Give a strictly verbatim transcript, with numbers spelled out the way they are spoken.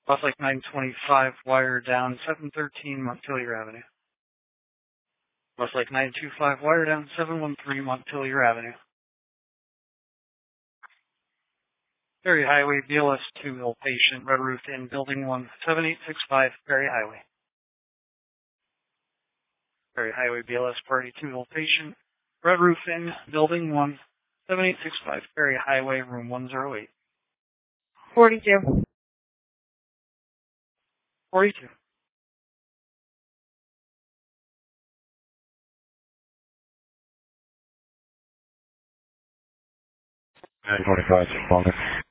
Westlake nine twenty-five, wire down seven thirteen Montpelier Avenue. Westlake nine twenty-five, wire down seven one three Montpelier Avenue. Ferry Highway, B L S two ill patient, Red Roof Inn, Building one, seven eight six five, Ferry Highway. Ferry Highway, B L S Party two ill patient, Red Roof Inn, Building one, seven eight six five, Ferry Highway, room one oh eight. forty-two. forty-two. nine twenty-five, responding.